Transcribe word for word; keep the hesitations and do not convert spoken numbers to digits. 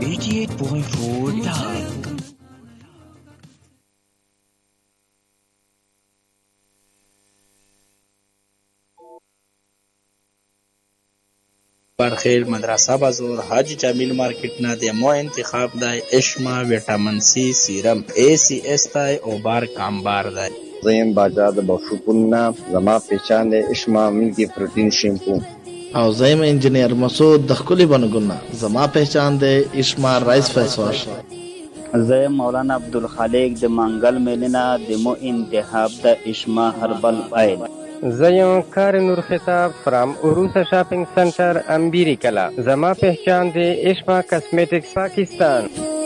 eighty-eight point four Dal. برخیل مدرسه بازار حاجی جمیل مارکیٹ نه د مو انتخاب دی اشما ویټامین سی سیرم ای سی اس دی او بار کامبار دی. زیم باجا د بشوپون نه زما پېچان دی اشما ملکی پروتین شیمپو. او زیم انجینیر مسعود د خپل بنګونه زما پہچان دی اشما رایس فیس واش. زیم مولانا عبدالخالق د منګل میلینا د مو انتخاب د اشما هربل آیل. زیم کار نور خطاب فرام عروسه شاپنگ سنٹر امبیری کلا زما پہچان دی اشما کاسمیٹکس پاکستان.